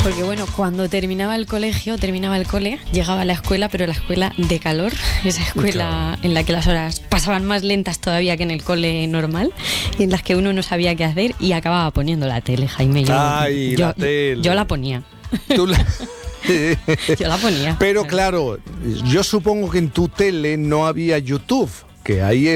Porque bueno, cuando terminaba el cole, llegaba a la escuela, pero la escuela de calor, esa escuela en la que las horas pasaban más lentas todavía que en el cole normal, y en las que uno no sabía qué hacer y acababa poniendo la tele, Jaime. La tele. Yo la ponía. Tú la... Yo la ponía. Pero claro, yo supongo que en tu tele no había YouTube, que ahí